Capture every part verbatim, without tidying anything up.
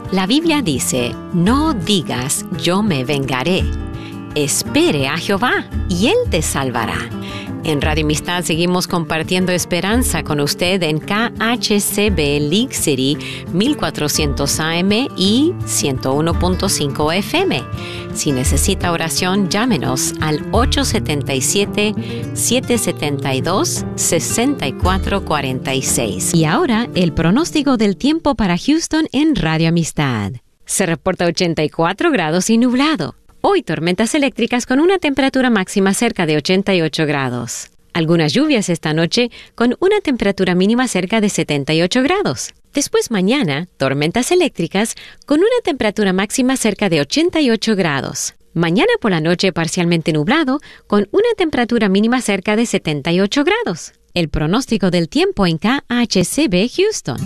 La Biblia dice, no digas, yo me vengaré. Espere a Jehová, y Él te salvará. En Radio Amistad seguimos compartiendo esperanza con usted en K H C B League City mil cuatrocientos A M y ciento uno punto cinco F M. Si necesita oración, llámenos al ocho siete siete, siete siete dos, seis cuatro cuatro seis. Y ahora, el pronóstico del tiempo para Houston en Radio Amistad. Se reporta ochenta y cuatro grados y nublado. Hoy tormentas eléctricas con una temperatura máxima cerca de ochenta y ocho grados. Algunas lluvias esta noche con una temperatura mínima cerca de setenta y ocho grados. Después mañana, tormentas eléctricas con una temperatura máxima cerca de ochenta y ocho grados. Mañana por la noche parcialmente nublado con una temperatura mínima cerca de setenta y ocho grados. El pronóstico del tiempo en K H C B Houston.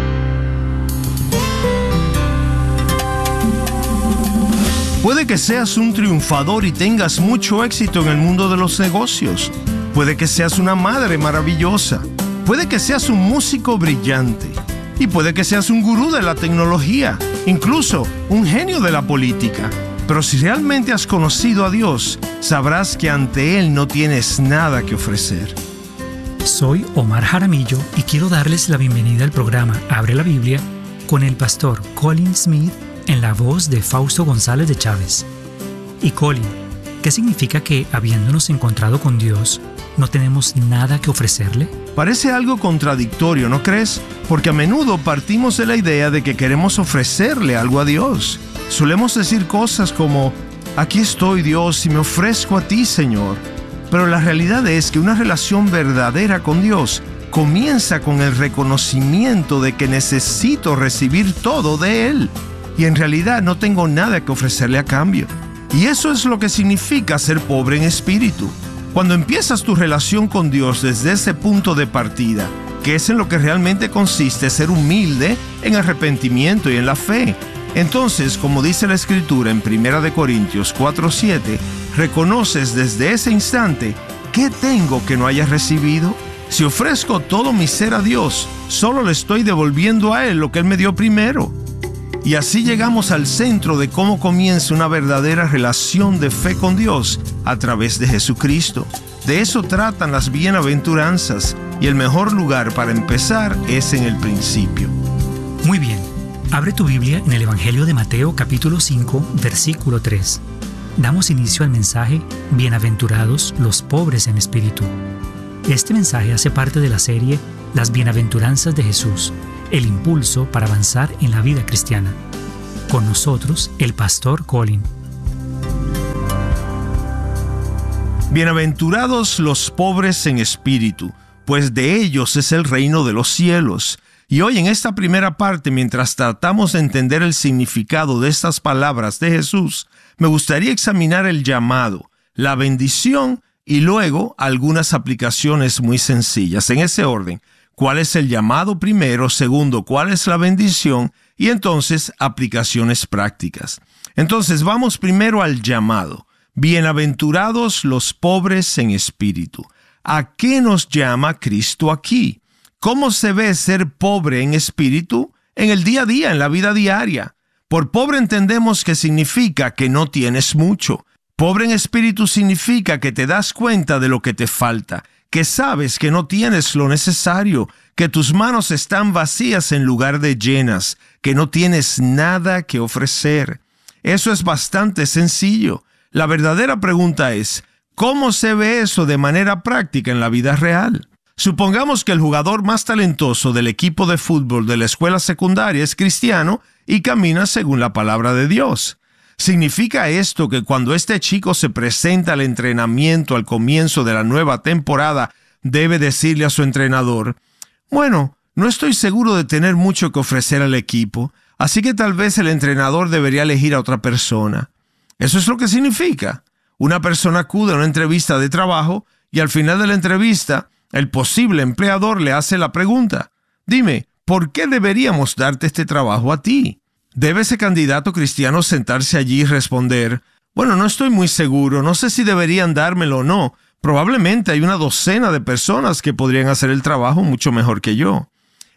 Puede que seas un triunfador y tengas mucho éxito en el mundo de los negocios. Puede que seas una madre maravillosa. Puede que seas un músico brillante. Y puede que seas un gurú de la tecnología, incluso un genio de la política. Pero si realmente has conocido a Dios, sabrás que ante Él no tienes nada que ofrecer. Soy Omar Jaramillo y quiero darles la bienvenida al programa Abre la Biblia con el pastor Colin Smith en la voz de Fausto González de Chávez. Y Colin, ¿qué significa que, habiéndonos encontrado con Dios, no tenemos nada que ofrecerle? Parece algo contradictorio, ¿no crees? Porque a menudo partimos de la idea de que queremos ofrecerle algo a Dios. Solemos decir cosas como, aquí estoy Dios y me ofrezco a ti, Señor. Pero la realidad es que una relación verdadera con Dios comienza con el reconocimiento de que necesito recibir todo de Él. Y en realidad no tengo nada que ofrecerle a cambio. Y eso es lo que significa ser pobre en espíritu. Cuando empiezas tu relación con Dios desde ese punto de partida, que es en lo que realmente consiste ser humilde en arrepentimiento y en la fe, entonces, como dice la Escritura en primera de Corintios cuatro siete, reconoces desde ese instante, ¿qué tengo que no hayas recibido? Si ofrezco todo mi ser a Dios, solo le estoy devolviendo a Él lo que Él me dio primero. Y así llegamos al centro de cómo comienza una verdadera relación de fe con Dios a través de Jesucristo. De eso tratan las bienaventuranzas, y el mejor lugar para empezar es en el principio. Muy bien, abre tu Biblia en el Evangelio de Mateo capítulo cinco, versículo tres. Damos inicio al mensaje Bienaventurados los pobres en espíritu. Este mensaje hace parte de la serie Las Bienaventuranzas de Jesús, el impulso para avanzar en la vida cristiana. Con nosotros, el pastor Colin. Bienaventurados los pobres en espíritu, pues de ellos es el reino de los cielos. Y hoy en esta primera parte, mientras tratamos de entender el significado de estas palabras de Jesús, me gustaría examinar el llamado, la bendición y luego algunas aplicaciones muy sencillas. En ese orden, ¿cuál es el llamado primero? Segundo, ¿cuál es la bendición? Y entonces, aplicaciones prácticas. Entonces, vamos primero al llamado. Bienaventurados los pobres en espíritu. ¿A qué nos llama Cristo aquí? ¿Cómo se ve ser pobre en espíritu? En el día a día, en la vida diaria. Por pobre entendemos que significa que no tienes mucho. Pobre en espíritu significa que te das cuenta de lo que te falta, que sabes que no tienes lo necesario, que tus manos están vacías en lugar de llenas, que no tienes nada que ofrecer. Eso es bastante sencillo. La verdadera pregunta es, ¿cómo se ve eso de manera práctica en la vida real? Supongamos que el jugador más talentoso del equipo de fútbol de la escuela secundaria es cristiano y camina según la palabra de Dios. ¿Significa esto que cuando este chico se presenta al entrenamiento al comienzo de la nueva temporada, debe decirle a su entrenador, bueno, no estoy seguro de tener mucho que ofrecer al equipo, así que tal vez el entrenador debería elegir a otra persona? Eso es lo que significa. Una persona acude a una entrevista de trabajo y al final de la entrevista, el posible empleador le hace la pregunta, dime, ¿por qué deberíamos darte este trabajo a ti? ¿Debe ese candidato cristiano sentarse allí y responder, bueno, no estoy muy seguro, no sé si deberían dármelo o no, probablemente hay una docena de personas que podrían hacer el trabajo mucho mejor que yo?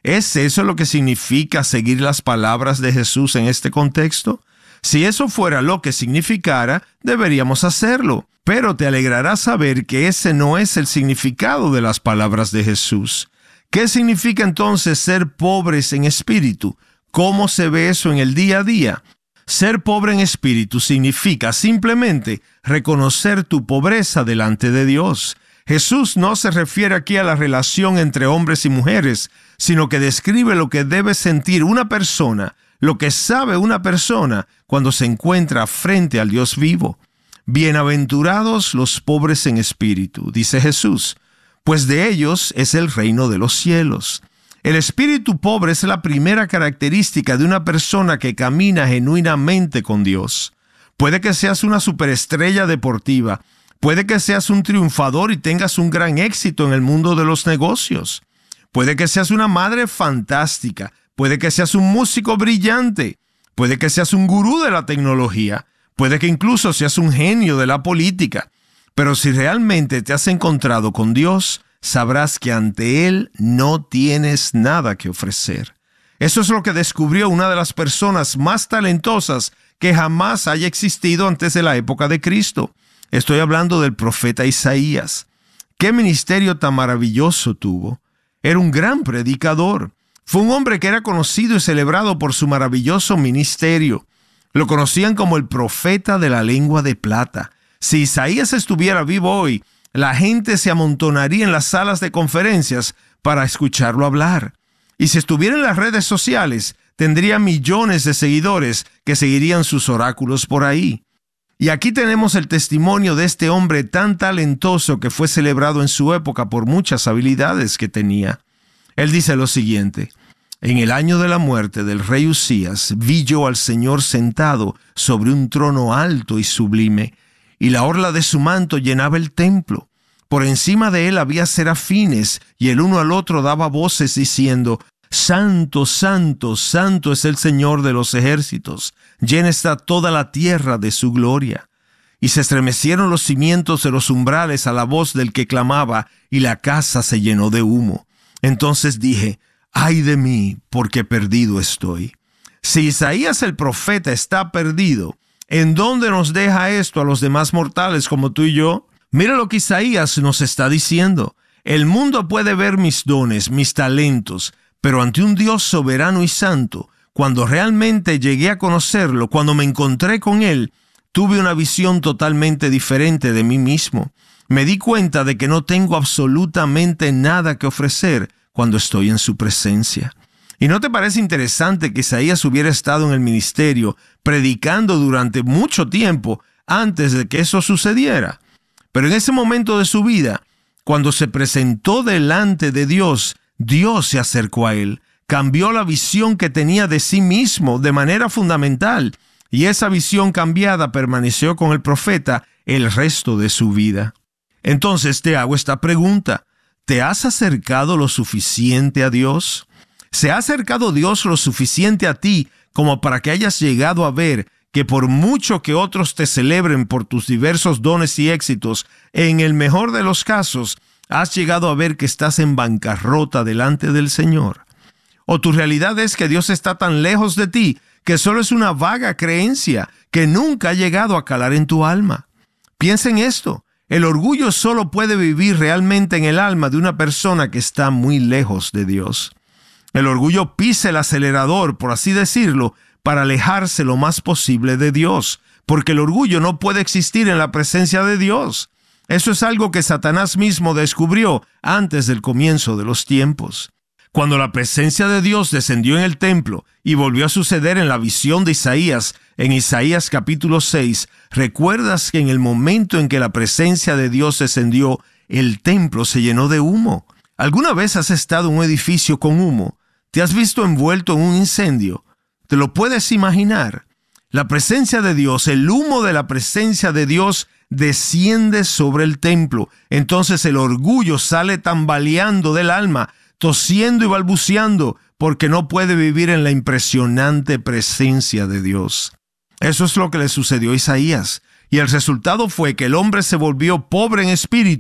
¿Es eso lo que significa seguir las palabras de Jesús en este contexto? Si eso fuera lo que significara, deberíamos hacerlo. Pero te alegrará saber que ese no es el significado de las palabras de Jesús. ¿Qué significa entonces ser pobres en espíritu? ¿Cómo se ve eso en el día a día? Ser pobre en espíritu significa simplemente reconocer tu pobreza delante de Dios. Jesús no se refiere aquí a la relación entre hombres y mujeres, sino que describe lo que debe sentir una persona, lo que sabe una persona cuando se encuentra frente al Dios vivo. Bienaventurados los pobres en espíritu, dice Jesús, pues de ellos es el reino de los cielos. El espíritu pobre es la primera característica de una persona que camina genuinamente con Dios. Puede que seas una superestrella deportiva, puede que seas un triunfador y tengas un gran éxito en el mundo de los negocios. Puede que seas una madre fantástica, puede que seas un músico brillante, puede que seas un gurú de la tecnología, puede que incluso seas un genio de la política. Pero si realmente te has encontrado con Dios, sabrás que ante Él no tienes nada que ofrecer. Eso es lo que descubrió una de las personas más talentosas que jamás haya existido antes de la época de Cristo. Estoy hablando del profeta Isaías. ¿Qué ministerio tan maravilloso tuvo? Era un gran predicador. Fue un hombre que era conocido y celebrado por su maravilloso ministerio. Lo conocían como el profeta de la lengua de plata. Si Isaías estuviera vivo hoy, la gente se amontonaría en las salas de conferencias para escucharlo hablar. Y si estuviera en las redes sociales, tendría millones de seguidores que seguirían sus oráculos por ahí. Y aquí tenemos el testimonio de este hombre tan talentoso que fue celebrado en su época por muchas habilidades que tenía. Él dice lo siguiente: en el año de la muerte del rey Usías, vi yo al Señor sentado sobre un trono alto y sublime, y la orla de su manto llenaba el templo. Por encima de él había serafines, y el uno al otro daba voces diciendo: Santo, santo, santo es el Señor de los ejércitos, llena está toda la tierra de su gloria. Y se estremecieron los cimientos de los umbrales a la voz del que clamaba, y la casa se llenó de humo. Entonces dije: ¡ay de mí, porque perdido estoy! Si Isaías el profeta está perdido, ¿en dónde nos deja esto a los demás mortales como tú y yo? Mira lo que Isaías nos está diciendo. El mundo puede ver mis dones, mis talentos, pero ante un Dios soberano y santo, cuando realmente llegué a conocerlo, cuando me encontré con Él, tuve una visión totalmente diferente de mí mismo. Me di cuenta de que no tengo absolutamente nada que ofrecer cuando estoy en su presencia. ¿Y no te parece interesante que Isaías hubiera estado en el ministerio predicando durante mucho tiempo antes de que eso sucediera? Pero en ese momento de su vida, cuando se presentó delante de Dios, Dios se acercó a él, cambió la visión que tenía de sí mismo de manera fundamental, y esa visión cambiada permaneció con el profeta el resto de su vida. Entonces te hago esta pregunta: ¿te has acercado lo suficiente a Dios? ¿Se ha acercado Dios lo suficiente a ti como para que hayas llegado a ver que por mucho que otros te celebren por tus diversos dones y éxitos, en el mejor de los casos, has llegado a ver que estás en bancarrota delante del Señor? ¿O tu realidad es que Dios está tan lejos de ti que solo es una vaga creencia que nunca ha llegado a calar en tu alma? Piensa en esto. El orgullo solo puede vivir realmente en el alma de una persona que está muy lejos de Dios. El orgullo pisa el acelerador, por así decirlo, para alejarse lo más posible de Dios, porque el orgullo no puede existir en la presencia de Dios. Eso es algo que Satanás mismo descubrió antes del comienzo de los tiempos. Cuando la presencia de Dios descendió en el templo y volvió a suceder en la visión de Isaías, en Isaías capítulo seis, ¿recuerdas que en el momento en que la presencia de Dios descendió, el templo se llenó de humo? ¿Alguna vez has estado en un edificio con humo? ¿Te has visto envuelto en un incendio? ¿Te lo puedes imaginar? La presencia de Dios, el humo de la presencia de Dios desciende sobre el templo. Entonces el orgullo sale tambaleando del alma, tosiendo y balbuceando, porque no puede vivir en la impresionante presencia de Dios. Eso es lo que le sucedió a Isaías, y el resultado fue que el hombre se volvió pobre en espíritu,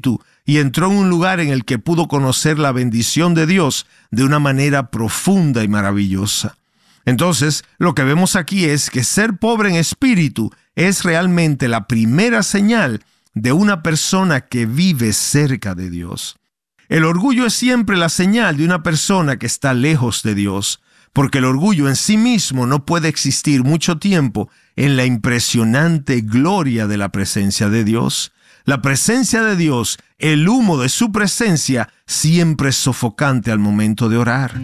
y entró en un lugar en el que pudo conocer la bendición de Dios de una manera profunda y maravillosa. Entonces, lo que vemos aquí es que ser pobre en espíritu es realmente la primera señal de una persona que vive cerca de Dios. El orgullo es siempre la señal de una persona que está lejos de Dios, porque el orgullo en sí mismo no puede existir mucho tiempo en la impresionante gloria de la presencia de Dios. La presencia de Dios, el humo de su presencia, siempre es sofocante al momento de orar.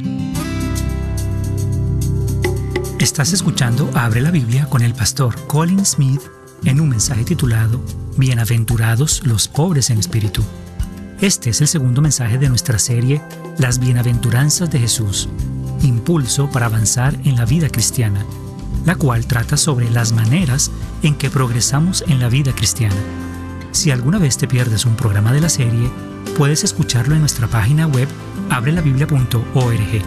Estás escuchando Abre la Biblia con el pastor Colin Smith en un mensaje titulado Bienaventurados los pobres en espíritu. Este es el segundo mensaje de nuestra serie Las Bienaventuranzas de Jesús, impulso para avanzar en la vida cristiana, la cual trata sobre las maneras en que progresamos en la vida cristiana. Si alguna vez te pierdes un programa de la serie, puedes escucharlo en nuestra página web abre la biblia punto org.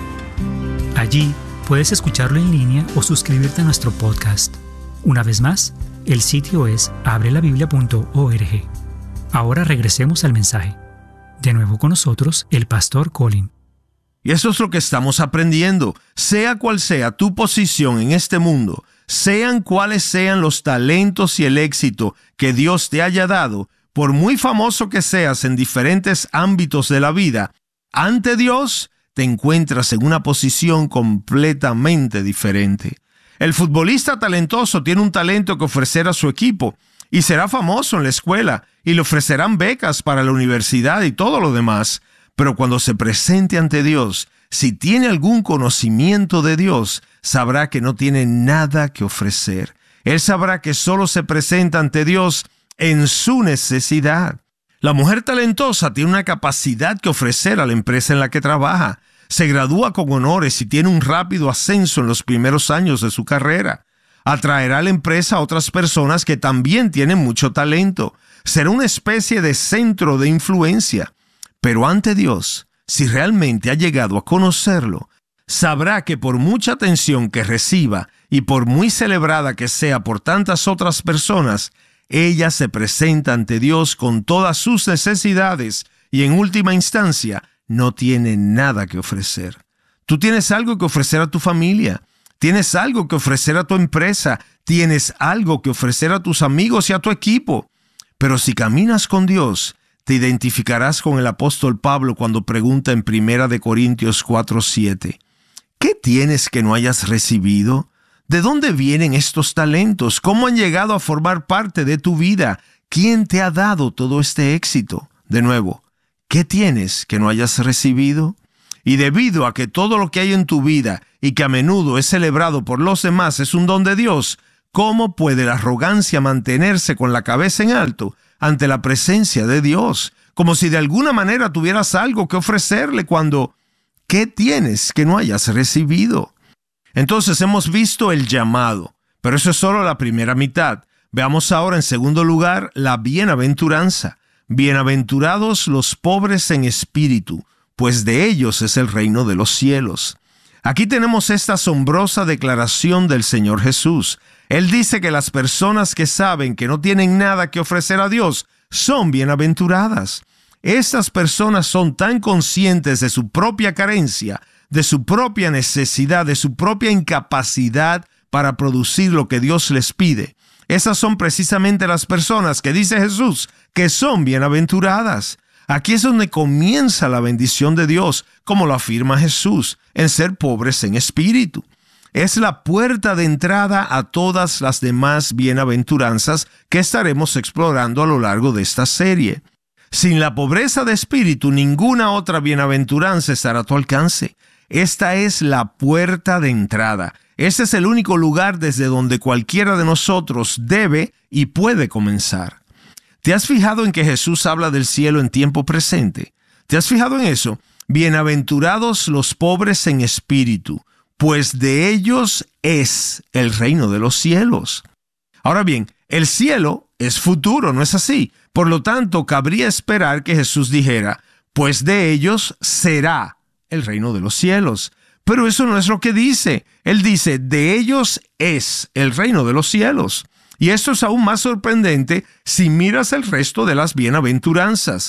Allí puedes escucharlo en línea o suscribirte a nuestro podcast. Una vez más, el sitio es abre la biblia punto org. Ahora regresemos al mensaje. De nuevo con nosotros, el pastor Colin. Y eso es lo que estamos aprendiendo. Sea cual sea tu posición en este mundo, sean cuales sean los talentos y el éxito que Dios te haya dado, por muy famoso que seas en diferentes ámbitos de la vida, ante Dios te encuentras en una posición completamente diferente. El futbolista talentoso tiene un talento que ofrecer a su equipo y será famoso en la escuela y le ofrecerán becas para la universidad y todo lo demás. Pero cuando se presente ante Dios, si tiene algún conocimiento de Dios, sabrá que no tiene nada que ofrecer. Él sabrá que solo se presenta ante Dios en su necesidad. La mujer talentosa tiene una capacidad que ofrecer a la empresa en la que trabaja. Se gradúa con honores y tiene un rápido ascenso en los primeros años de su carrera. Atraerá a la empresa a otras personas que también tienen mucho talento. Será una especie de centro de influencia. Pero ante Dios, si realmente ha llegado a conocerlo, sabrá que por mucha atención que reciba y por muy celebrada que sea por tantas otras personas, ella se presenta ante Dios con todas sus necesidades y en última instancia no tiene nada que ofrecer. Tú tienes algo que ofrecer a tu familia, tienes algo que ofrecer a tu empresa, tienes algo que ofrecer a tus amigos y a tu equipo. Pero si caminas con Dios, te identificarás con el apóstol Pablo cuando pregunta en Primera de Corintios cuatro siete, ¿qué tienes que no hayas recibido? ¿De dónde vienen estos talentos? ¿Cómo han llegado a formar parte de tu vida? ¿Quién te ha dado todo este éxito? De nuevo, ¿qué tienes que no hayas recibido? Y debido a que todo lo que hay en tu vida y que a menudo es celebrado por los demás es un don de Dios, ¿cómo puede la arrogancia mantenerse con la cabeza en alto ante la presencia de Dios, como si de alguna manera tuvieras algo que ofrecerle cuando ¿qué tienes que no hayas recibido? Entonces hemos visto el llamado, pero eso es solo la primera mitad. Veamos ahora en segundo lugar la bienaventuranza. Bienaventurados los pobres en espíritu, pues de ellos es el reino de los cielos. Aquí tenemos esta asombrosa declaración del Señor Jesús. Él dice que las personas que saben que no tienen nada que ofrecer a Dios son bienaventuradas. Estas personas son tan conscientes de su propia carencia, de su propia necesidad, de su propia incapacidad para producir lo que Dios les pide. Esas son precisamente las personas que dice Jesús que son bienaventuradas. Aquí es donde comienza la bendición de Dios, como lo afirma Jesús, en ser pobres en espíritu. Es la puerta de entrada a todas las demás bienaventuranzas que estaremos explorando a lo largo de esta serie. Sin la pobreza de espíritu, ninguna otra bienaventuranza estará a tu alcance. Esta es la puerta de entrada. Este es el único lugar desde donde cualquiera de nosotros debe y puede comenzar. ¿Te has fijado en que Jesús habla del cielo en tiempo presente? ¿Te has fijado en eso? Bienaventurados los pobres en espíritu, pues de ellos es el reino de los cielos. Ahora bien, el cielo es futuro, ¿no es así? Por lo tanto, cabría esperar que Jesús dijera, pues de ellos será el reino de los cielos. Pero eso no es lo que dice. Él dice, de ellos es el reino de los cielos. Y esto es aún más sorprendente si miras el resto de las bienaventuranzas.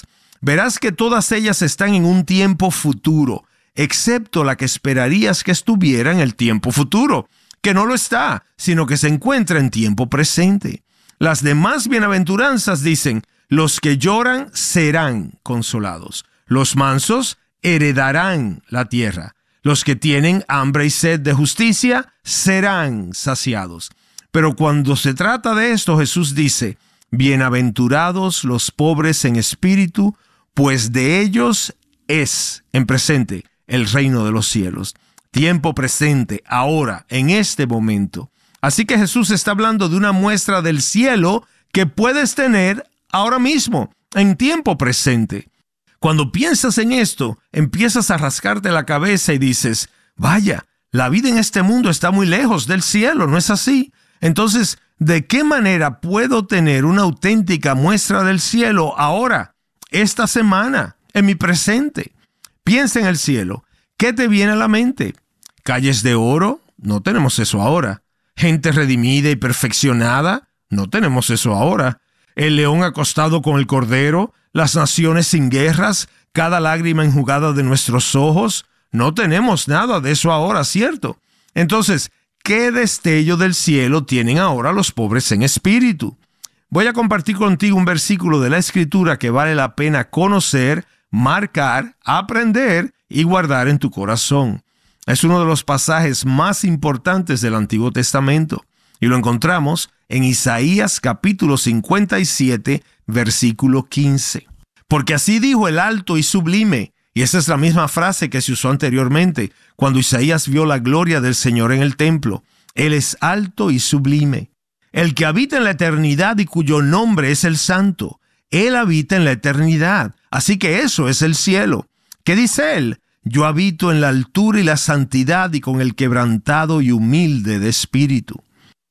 verás que todas ellas están en un tiempo futuro, excepto la que esperarías que estuviera en el tiempo futuro, que no lo está, sino que se encuentra en tiempo presente. Las demás bienaventuranzas dicen, los que lloran serán consolados, los mansos heredarán la tierra, los que tienen hambre y sed de justicia serán saciados. Pero cuando se trata de esto, Jesús dice, bienaventurados los pobres en espíritu, pues de ellos es, en presente, el reino de los cielos. Tiempo presente, ahora, en este momento. Así que Jesús está hablando de una muestra del cielo que puedes tener ahora mismo, en tiempo presente. Cuando piensas en esto, empiezas a rascarte la cabeza y dices, vaya, la vida en este mundo está muy lejos del cielo, ¿no es así? Entonces, ¿de qué manera puedo tener una auténtica muestra del cielo ahora, esta semana, en mi presente? Piensa en el cielo. ¿Qué te viene a la mente? ¿Calles de oro? No tenemos eso ahora. ¿Gente redimida y perfeccionada? No tenemos eso ahora. ¿El león acostado con el cordero? ¿Las naciones sin guerras? ¿Cada lágrima enjugada de nuestros ojos? No tenemos nada de eso ahora, ¿cierto? Entonces, ¿qué destello del cielo tienen ahora los pobres en espíritu? Voy a compartir contigo un versículo de la Escritura que vale la pena conocer, marcar, aprender y guardar en tu corazón. Es uno de los pasajes más importantes del Antiguo Testamento y lo encontramos en Isaías capítulo cincuenta y siete, versículo quince. Porque así dijo el alto y sublime, y esa es la misma frase que se usó anteriormente cuando Isaías vio la gloria del Señor en el templo. Él es alto y sublime. El que habita en la eternidad y cuyo nombre es el Santo. Él habita en la eternidad. Así que eso es el cielo. ¿Qué dice él? Yo habito en la altura y la santidad y con el quebrantado y humilde de espíritu.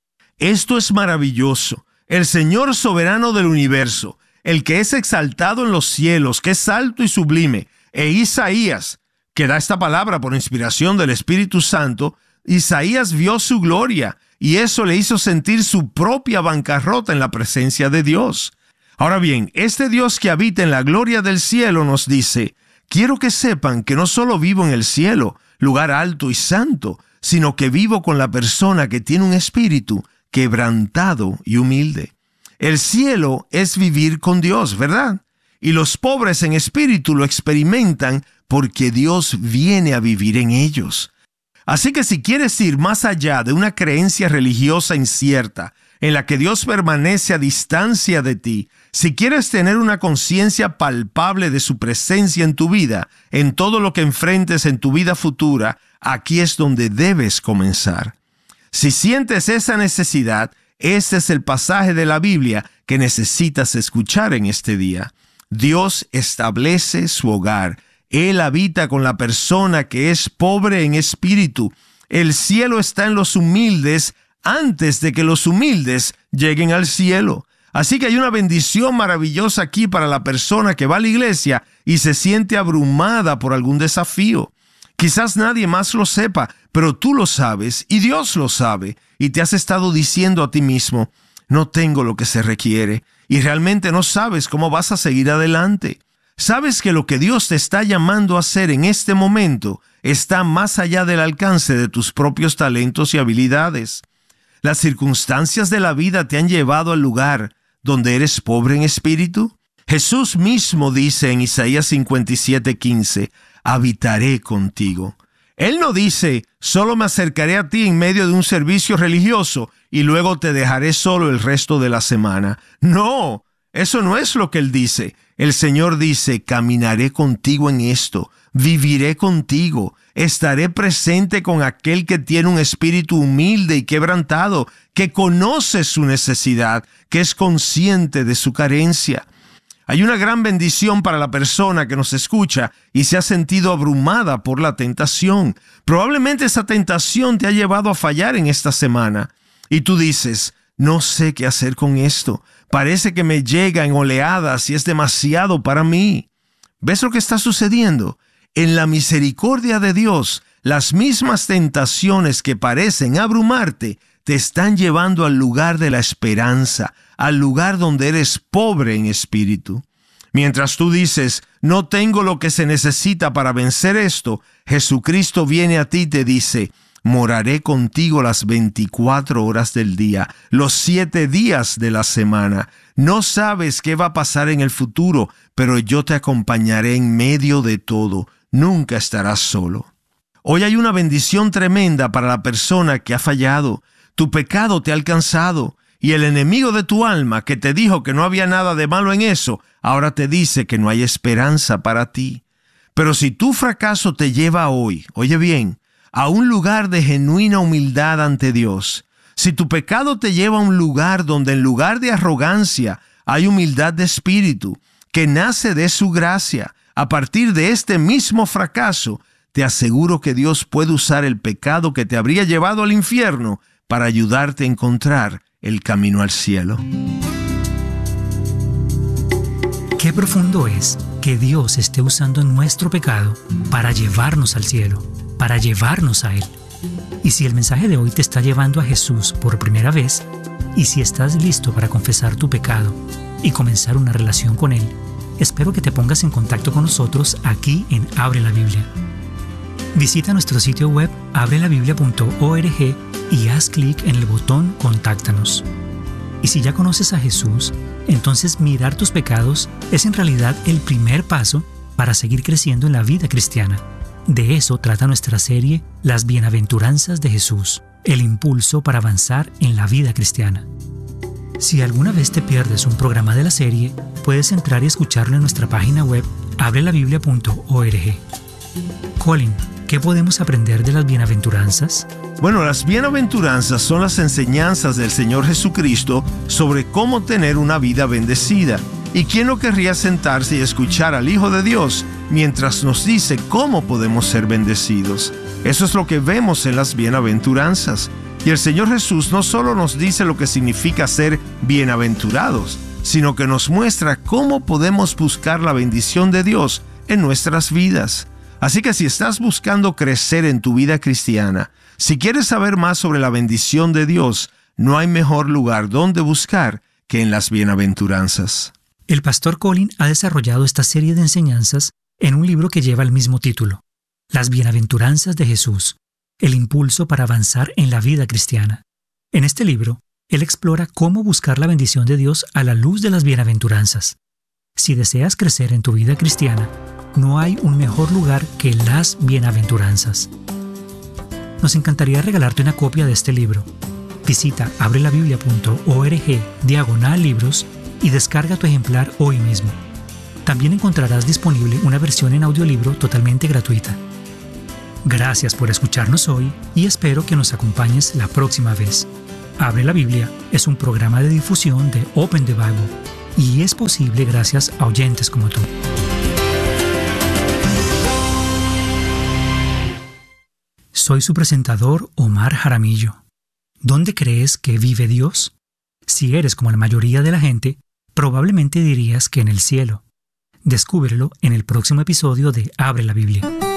Esto es maravilloso. El Señor soberano del universo, el que es exaltado en los cielos, que es alto y sublime, e Isaías, que da esta palabra por inspiración del Espíritu Santo, Isaías vio su gloria y eso le hizo sentir su propia bancarrota en la presencia de Dios. Ahora bien, este Dios que habita en la gloria del cielo nos dice, quiero que sepan que no solo vivo en el cielo, lugar alto y santo, sino que vivo con la persona que tiene un espíritu quebrantado y humilde. El cielo es vivir con Dios, ¿verdad? Y los pobres en espíritu lo experimentan porque Dios viene a vivir en ellos. Así que si quieres ir más allá de una creencia religiosa incierta, en la que Dios permanece a distancia de ti, si quieres tener una conciencia palpable de su presencia en tu vida, en todo lo que enfrentes en tu vida futura, aquí es donde debes comenzar. Si sientes esa necesidad, este es el pasaje de la Biblia que necesitas escuchar en este día. Dios establece su hogar. Él habita con la persona que es pobre en espíritu. El cielo está en los humildes antes de que los humildes lleguen al cielo. Así que hay una bendición maravillosa aquí para la persona que va a la iglesia y se siente abrumada por algún desafío. Quizás nadie más lo sepa, pero tú lo sabes y Dios lo sabe. Y te has estado diciendo a ti mismo, no tengo lo que se requiere. Y realmente no sabes cómo vas a seguir adelante. Sabes que lo que Dios te está llamando a hacer en este momento está más allá del alcance de tus propios talentos y habilidades. ¿Las circunstancias de la vida te han llevado al lugar donde eres pobre en espíritu? Jesús mismo dice en Isaías cincuenta y siete, quince, habitaré contigo. Él no dice, solo me acercaré a ti en medio de un servicio religioso y luego te dejaré solo el resto de la semana. No, eso no es lo que Él dice. El Señor dice, caminaré contigo en esto, viviré contigo, estaré presente con aquel que tiene un espíritu humilde y quebrantado, que conoce su necesidad, que es consciente de su carencia. Hay una gran bendición para la persona que nos escucha y se ha sentido abrumada por la tentación. Probablemente esa tentación te ha llevado a fallar en esta semana. Y tú dices, no sé qué hacer con esto. Parece que me llega en oleadas y es demasiado para mí. ¿Ves lo que está sucediendo? En la misericordia de Dios, las mismas tentaciones que parecen abrumarte te están llevando al lugar de la esperanza, al lugar donde eres pobre en espíritu. Mientras tú dices, no tengo lo que se necesita para vencer esto, Jesucristo viene a ti y te dice, moraré contigo las veinticuatro horas del día, los siete días de la semana. No sabes qué va a pasar en el futuro, pero yo te acompañaré en medio de todo. Nunca estarás solo. Hoy hay una bendición tremenda para la persona que ha fallado. Tu pecado te ha alcanzado, y el enemigo de tu alma, que te dijo que no había nada de malo en eso, ahora te dice que no hay esperanza para ti. Pero si tu fracaso te lleva hoy, oye bien, a un lugar de genuina humildad ante Dios, si tu pecado te lleva a un lugar donde en lugar de arrogancia hay humildad de espíritu, que nace de su gracia, a partir de este mismo fracaso, te aseguro que Dios puede usar el pecado que te habría llevado al infierno para ayudarte a encontrar el camino al cielo. Qué profundo es que Dios esté usando nuestro pecado para llevarnos al cielo, para llevarnos a Él. Y si el mensaje de hoy te está llevando a Jesús por primera vez, y si estás listo para confesar tu pecado y comenzar una relación con Él, espero que te pongas en contacto con nosotros aquí en Abre la Biblia. Visita nuestro sitio web abre la biblia punto org y haz clic en el botón Contáctanos. Y si ya conoces a Jesús, entonces mirar tus pecados es en realidad el primer paso para seguir creciendo en la vida cristiana. De eso trata nuestra serie Las Bienaventuranzas de Jesús, el impulso para avanzar en la vida cristiana. Si alguna vez te pierdes un programa de la serie, puedes entrar y escucharlo en nuestra página web abre la biblia punto org. Colin, ¿qué podemos aprender de las bienaventuranzas? Bueno, las bienaventuranzas son las enseñanzas del Señor Jesucristo sobre cómo tener una vida bendecida. ¿Y quién no querría sentarse y escuchar al Hijo de Dios mientras nos dice cómo podemos ser bendecidos? Eso es lo que vemos en las bienaventuranzas. Y el Señor Jesús no solo nos dice lo que significa ser bienaventurados, sino que nos muestra cómo podemos buscar la bendición de Dios en nuestras vidas. Así que si estás buscando crecer en tu vida cristiana, si quieres saber más sobre la bendición de Dios, no hay mejor lugar donde buscar que en las bienaventuranzas. El pastor Colin ha desarrollado esta serie de enseñanzas en un libro que lleva el mismo título, Las Bienaventuranzas de Jesús, el impulso para avanzar en la vida cristiana. En este libro, él explora cómo buscar la bendición de Dios a la luz de las bienaventuranzas. Si deseas crecer en tu vida cristiana, no hay un mejor lugar que las bienaventuranzas. Nos encantaría regalarte una copia de este libro. Visita abre la biblia punto org diagonal libros y descarga tu ejemplar hoy mismo. También encontrarás disponible una versión en audiolibro totalmente gratuita. Gracias por escucharnos hoy y espero que nos acompañes la próxima vez. Abre la Biblia es un programa de difusión de Open the Bible y es posible gracias a oyentes como tú. Soy su presentador, Omar Jaramillo. ¿Dónde crees que vive Dios? Si eres como la mayoría de la gente, probablemente dirías que en el cielo. Descúbrelo en el próximo episodio de Abre la Biblia.